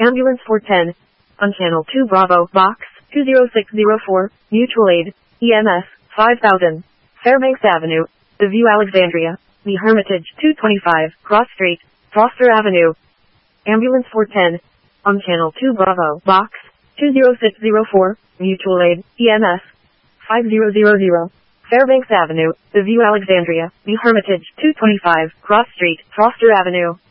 Ambulance 410. On Channel 2 Bravo, Box 20604, Mutual Aid, EMS 5000, Fairbanks Avenue, The View Alexandria, The Hermitage 225, Cross Street, Foster Avenue. Ambulance 410. On Channel 2 Bravo, Box 20604, Mutual Aid, EMS 5000, Fairbanks Avenue, The View Alexandria, The Hermitage 225, Cross Street, Foster Avenue.